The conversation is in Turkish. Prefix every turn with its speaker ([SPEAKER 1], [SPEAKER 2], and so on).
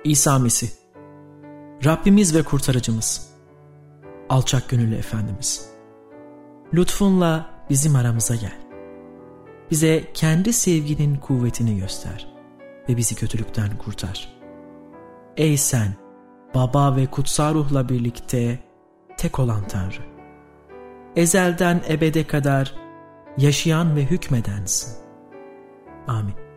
[SPEAKER 1] İsa Mesih, Rabbimiz ve Kurtarıcımız, alçak gönüllü Efendimiz, lütfunla bizim aramıza gel. Bize kendi sevginin kuvvetini göster ve bizi kötülükten kurtar. Ey sen, Baba ve Kutsal Ruh'la birlikte tek olan Tanrı, ezelden ebede kadar yaşayan ve hükmedensin. Amin.